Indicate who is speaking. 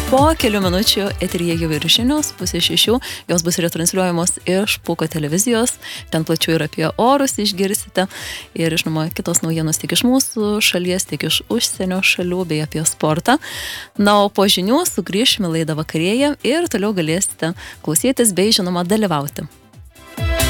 Speaker 1: Po kelių minučių eteryje jau ir žinios, 5:30, jos bus retransliuojamos iš Pūko televizijos, ten plačiau ir apie orus išgirsite, ir žinoma kitos naujienos tiek iš mūsų šalies, tiek iš užsienio šalių, bei apie sportą. Na, o po žinių sugrįšime laidą vakarėje ir toliau galėsite klausytis bei žinoma dalyvauti.